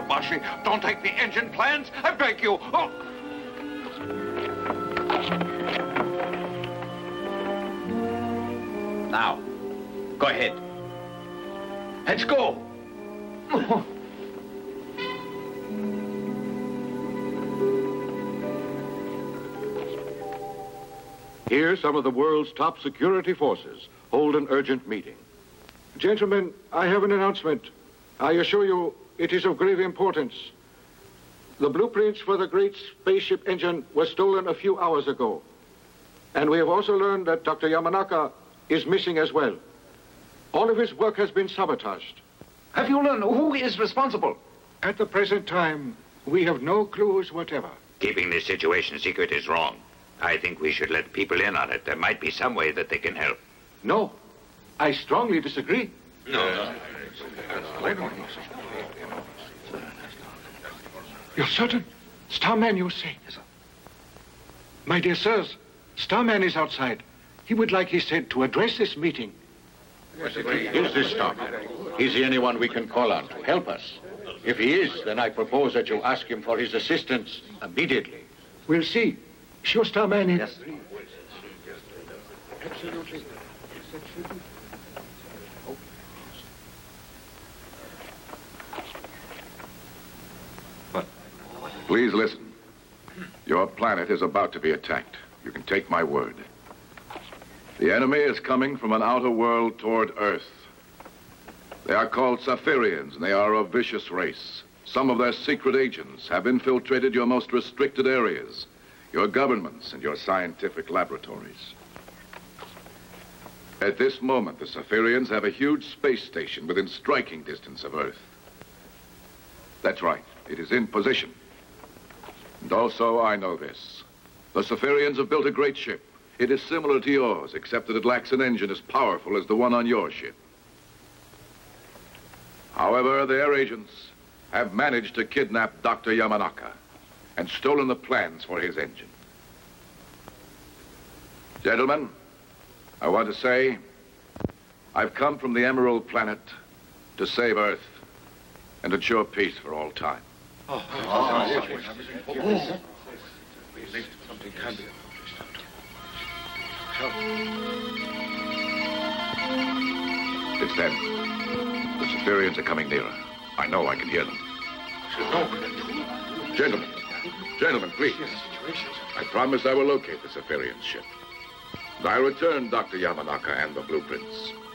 Kobashi. Don't take the engine plans. I beg you. Oh. Now, go ahead. Let's go. Here, some of the world's top security forces hold an urgent meeting. Gentlemen, I have an announcement. I assure you it is of grave importance. The blueprints for the great spaceship engine were stolen a few hours ago. And we have also learned that Dr. Yamanaka is missing as well. All of his work has been sabotaged. Have you learned who is responsible? At the present time, we have no clues whatever. Keeping this situation secret is wrong. I think we should let people in on it. There might be some way that they can help. No, I strongly disagree. No. You're certain? Starman, you say? Yes, sir. My dear sirs, Starman is outside. He would like, he said, to address this meeting. Is this Starman? Is he anyone we can call on to help us? If he is, then I propose that you ask him for his assistance immediately. We'll see. Sure, Starman is... Yes. Absolutely. Please listen. Your planet is about to be attacked. You can take my word. The enemy is coming from an outer world toward Earth. They are called Saphirians, and they are a vicious race. Some of their secret agents have infiltrated your most restricted areas, your governments and your scientific laboratories. At this moment, the Saphirians have a huge space station within striking distance of Earth. That's right. It is in position. And also, I know this. The Saphirians have built a great ship. It is similar to yours, except that it lacks an engine as powerful as the one on your ship. However, their agents have managed to kidnap Dr. Yamanaka and stolen the plans for his engine. Gentlemen, I want to say, I've come from the Emerald Planet to save Earth and ensure peace for all time. It's them. The Saphirians are coming nearer. I know I can hear them. Gentlemen, please. I promise I will locate the Saphirian ship. And I'll return Dr. Yamanaka and the blueprints.